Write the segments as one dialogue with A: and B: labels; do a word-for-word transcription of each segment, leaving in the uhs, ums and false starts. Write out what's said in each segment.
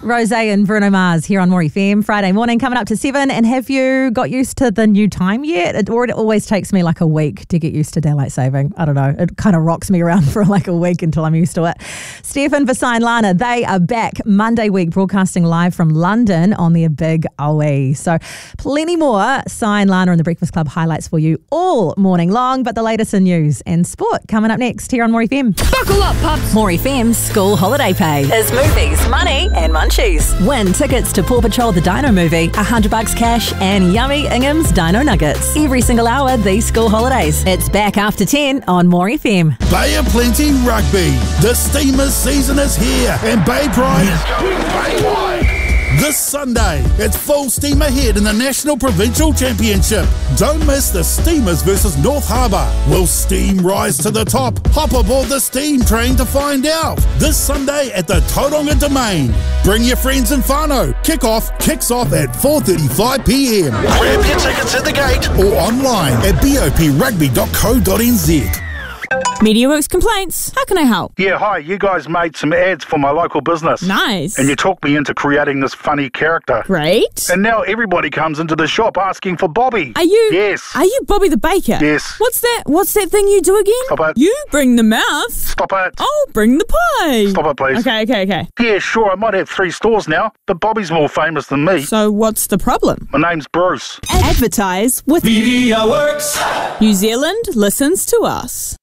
A: Rosé and Bruno Mars here on More F M. Friday morning coming up to seven. And have you got used to the new time yet? It, or it always takes me like a week to get used to daylight saving. I don't know. It kind of rocks me around for like a week until I'm used to it. Stefan, Vasai and Lana, they are back Monday week broadcasting live from London on their big O E. So plenty more Sai and Lana and the Breakfast Club highlights for you all morning long. But the latest in news and sport coming up next here on More F M.
B: Buckle up, pups.
C: More F M's School Holiday Pay is movies, money and munchies. Win tickets to Paw Patrol the Dino movie, one hundred bucks cash and yummy Ingham's Dino Nuggets. Every single hour these school holidays. It's back after ten on More F M.
D: Bay of Plenty Rugby. The Steamers season is here and Bay Pride is going Bay-wide. This Sunday, it's full steam ahead in the National Provincial Championship. Don't miss the Steamers versus North Harbour. Will Steam rise to the top? Hop aboard the Steam train to find out. This Sunday at the Tauranga Domain. Bring your friends and whānau. Kick-off kicks off at four thirty-five p m. Grab your tickets at the gate or online at b o p rugby dot co dot n z.
B: MediaWorks complaints. How can I help?
E: Yeah, hi. You guys made some ads for my local business.
B: Nice.
E: And you talked me into creating this funny character.
B: Great.
E: And now everybody comes into the shop asking for Bobby.
B: Are you?
E: Yes.
B: Are you Bobby the Baker?
E: Yes.
B: What's that? What's that thing you do again?
E: Stop it.
B: You bring the mouth.
E: Stop it.
B: I'll bring the pie.
E: Stop it, please.
B: Okay, okay, okay.
E: Yeah, sure. I might have three stores now, but Bobby's more famous than me.
B: So what's the problem?
E: My name's Bruce.
B: Advertise with
F: MediaWorks.
B: New Zealand listens to us.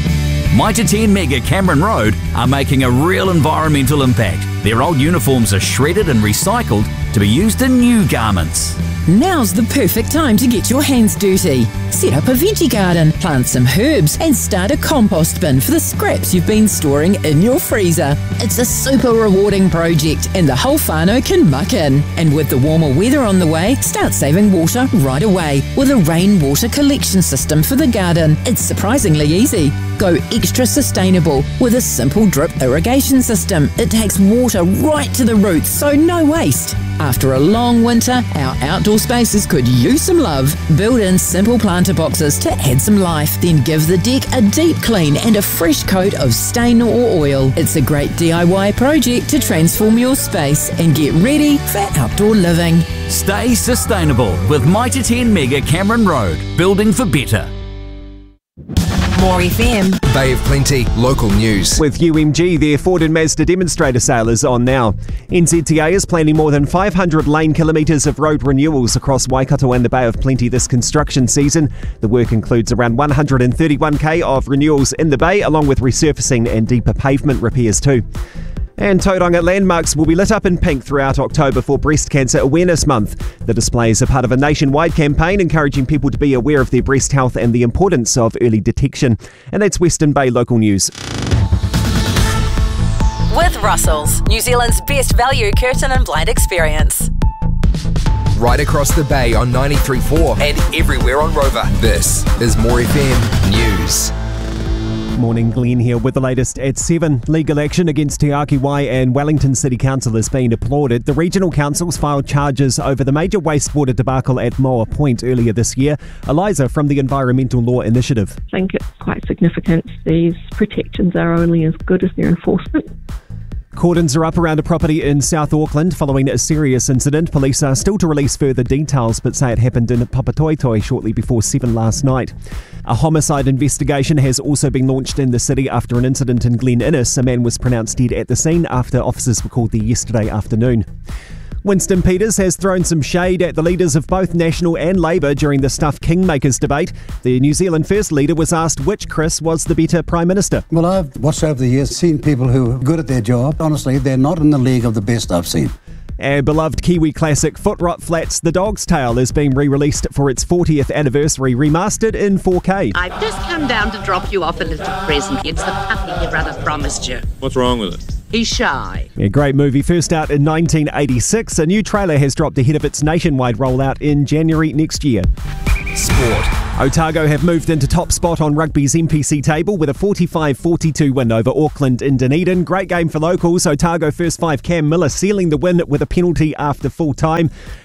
F: Mitre ten Mega Cameron Road are making a real environmental impact. Their old uniforms are shredded and recycled to be used in new garments.
G: Now's the perfect time to get your hands dirty. Set up a veggie garden, plant some herbs and start a compost bin for the scraps you've been storing in your freezer. It's a super rewarding project and the whole whānau can muck in. And with the warmer weather on the way, start saving water right away with a rainwater collection system for the garden. It's surprisingly easy. Go extra sustainable with a simple drip irrigation system. It takes water right to the roots, so no waste. After a long winter, our outdoor spaces could use some love. Build in simple planter boxes to add some life. Then give the deck a deep clean and a fresh coat of stain or oil. It's a great D I Y project to transform your space and get ready for outdoor living.
F: Stay sustainable with Mitre ten Mega Cameron Road, building for better.
C: More F M.
H: Bay of Plenty, local news.
I: With U M G, their Ford and Mazda demonstrator sale is on now. N Z T A is planning more than five hundred lane kilometres of road renewals across Waikato and the Bay of Plenty this construction season. The work includes around one hundred thirty-one k of renewals in the Bay, along with resurfacing and deeper pavement repairs too. And Tauranga landmarks will be lit up in pink throughout October for Breast Cancer Awareness Month. The displays are part of a nationwide campaign encouraging people to be aware of their breast health and the importance of early detection. And that's Western Bay local news.
C: With Russell's, New Zealand's best value curtain and blind experience.
H: Right across the Bay on ninety-three point four and everywhere on Rover. This is More F M News.
I: Morning, Glenn here with the latest at seven. Legal action against Te Aki Wai and Wellington City Council has been applauded. The regional councils filed charges over the major wastewater debacle at Moa Point earlier this year. Eliza from the Environmental Law Initiative.
J: I think it's quite significant. These protections are only as good as their enforcement.
I: Cordons are up around a property in South Auckland following a serious incident. Police are still to release further details but say it happened in Papatoetoe shortly before seven last night. A homicide investigation has also been launched in the city after an incident in Glen Innes. A man was pronounced dead at the scene after officers were called there yesterday afternoon. Winston Peters has thrown some shade at the leaders of both National and Labour during the Stuff Kingmakers debate. The New Zealand First Leader was asked which Chris was the better Prime Minister.
K: Well, I've watched over the years, seen people who are good at their job. Honestly, they're not in the league of the best I've seen.
I: And beloved Kiwi classic Foot Rot Flats The Dog's Tale is being re-released for its fortieth anniversary, remastered in four K.
L: I've just come down to drop you off a little present. It's the puppy your brother promised you.
M: What's wrong with it?
L: He's shy.
I: A great movie, first out in nineteen eighty-six. A new trailer has dropped ahead of its nationwide rollout in January next year.
H: Sport.
I: Otago have moved into top spot on rugby's M P C table with a forty-five forty-two win over Auckland in Dunedin. Great game for locals. Otago first five Cam Miller sealing the win with a penalty after full time.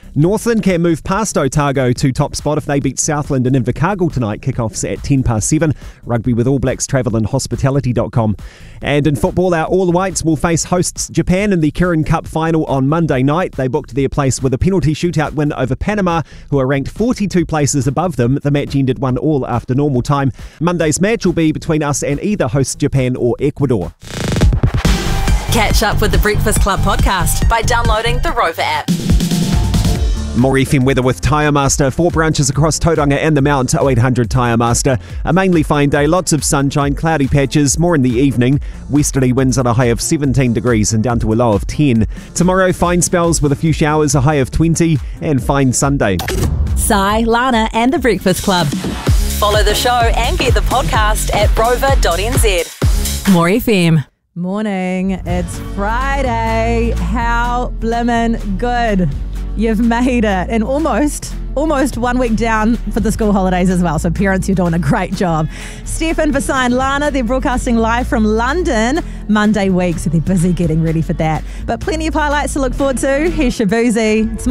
I: Northland can move past Otago to top spot if they beat Southland in Invercargill tonight. Kickoffs at ten past seven. Rugby with All Blacks travel and hospitality dot com. And in football, our All Whites will face hosts Japan in the Kirin Cup final on Monday night. They booked their place with a penalty shootout win over Panama, who are ranked forty-two places above them. The match ended one all after normal time. Monday's match will be between us and either hosts Japan or Ecuador.
C: Catch up with the Breakfast Club podcast by downloading the Rover app.
I: More F M weather with Tyre Master. Four branches across Tauranga and the Mount. oh eight hundred Tyre Master. A mainly fine day. Lots of sunshine, cloudy patches. More in the evening. Westerly winds at a high of seventeen degrees and down to a low of ten. Tomorrow, fine spells with a few showers, a high of twenty, and fine Sunday.
C: Sai, Lana and the Breakfast Club. Follow the show and get the podcast at rover dot n z. More F M.
A: Morning. It's Friday. How blimmin' good. You've made it. And almost, almost one week down for the school holidays as well. So parents, you're doing a great job. Stefan, Vasai and Lana, they're broadcasting live from London Monday week. So they're busy getting ready for that. But plenty of highlights to look forward to. Here's Shabuzi. It's